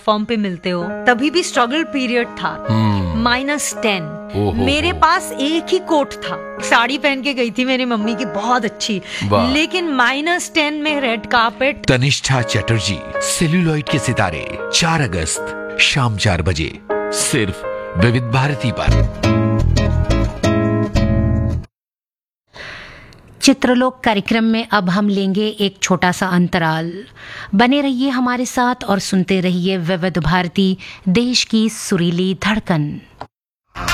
Platform पे मिलते हो, तभी भी स्ट्रगल पीरियड था। -10 मेरे पास एक ही कोट था, साड़ी पहन के गई थी मेरी मम्मी की बहुत अच्छी, लेकिन -10 में red carpet. Tanishtha Chatterjee, celluloid के सितारे, 4 अगस्त शाम 4 बजे, सिर्फ विविध भारती पर। चित्रलोक कार्यक्रम में अब हम लेंगे एक छोटा सा अंतराल। बने रहिए हमारे साथ और सुनते रहिए विविध भारती, देश की सुरीली धड़कन।